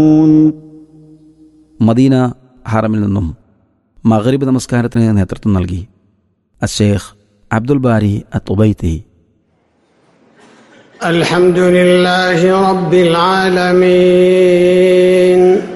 Medina ഹറമിൽ നിന്നും മഗ്രിബ് നമസ്കാരത്തിന് നേതൃത്വം നൽകി അശ്ശേഖ് അബ്ദുൽ ബാരി അത്തുബൈത്തി. الحمد لله رب العالمين